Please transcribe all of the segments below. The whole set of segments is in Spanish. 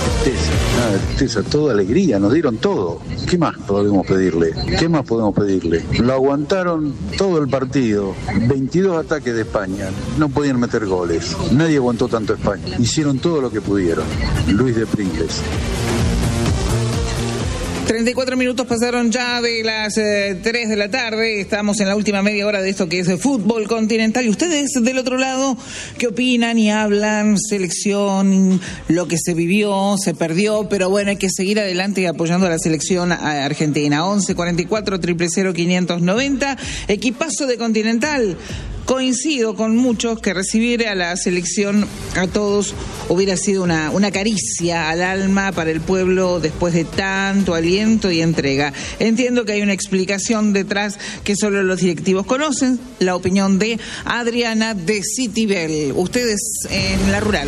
nada de tristeza, toda alegría, nos dieron todo. ¿Qué más podemos pedirle? Lo aguantaron todo el partido, 22 ataques de España, no podían meter goles, nadie aguantó tanto a España, hicieron todo lo que pudieron. Luis de Pringles. 34 minutos pasaron ya de las 3 de la tarde, estamos en la última media hora de esto que es el fútbol continental. Y ustedes del otro lado, ¿qué opinan y hablan? Selección, lo que se vivió, se perdió, pero bueno, hay que seguir adelante apoyando a la selección argentina. 11 44 000 590, equipazo de Continental. Coincido con muchos que recibir a la selección, a todos, hubiera sido una caricia al alma para el pueblo después de tanto aliento y entrega. Entiendo que hay una explicación detrás que solo los directivos conocen, la opinión de Adriana de Citibel. Ustedes en la rural.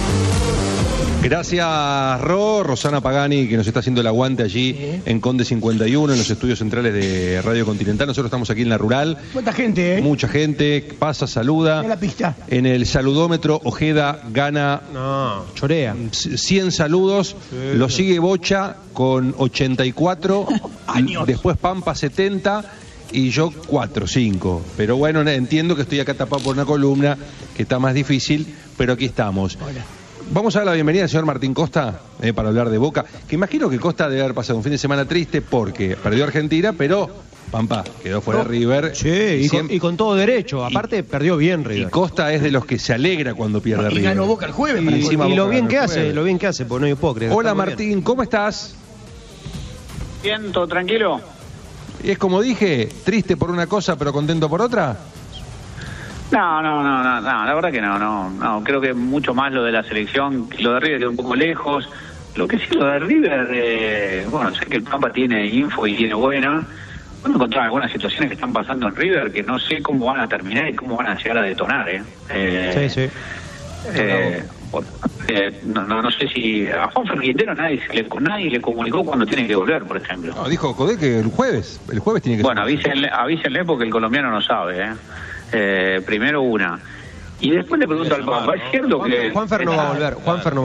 Gracias, Rosana Pagani, que nos está haciendo el aguante allí en Conde 51, en los estudios centrales de Radio Continental. Nosotros estamos aquí en la rural. ¿Cuánta gente, Mucha gente, pasa, saluda. En la pista. En el saludómetro, Ojeda gana chorea 100 saludos. Sí, lo sigue Bocha con 84. Después Pampa 70. Y yo 4, 5. Pero bueno, entiendo que estoy acá tapado por una columna, que está más difícil, pero aquí estamos. Hola. Vamos a dar la bienvenida al señor Martín Costa para hablar de Boca, que imagino que Costa debe haber pasado un fin de semana triste porque perdió Argentina, pero Pampa quedó fuera de River. Sí, y con todo derecho, aparte perdió bien River. Y Costa es de los que se alegra cuando pierde River. Y ganó Boca el jueves. Y lo bien que hace, pues no puedo creer. Hola Martín, ¿cómo estás? Bien, todo tranquilo. Y es como dije, triste por una cosa pero contento por otra. No, la verdad que no, creo que mucho más lo de la selección, lo de River quedó un poco lejos. Lo que sí, lo de River, bueno, sé que el Pampa tiene info y tiene buena. Bueno, encontrar algunas situaciones que están pasando en River que no sé cómo van a terminar y cómo van a llegar a detonar, Sí. No sé si a Juan Ferguindero nadie le comunicó cuando tiene que volver, por ejemplo. No, dijo Codé que el jueves tiene que... Bueno, avísenle porque el colombiano no sabe, primero una. Y después le pregunto al Pampa, ¿es cierto que... Juanfer no va a volver.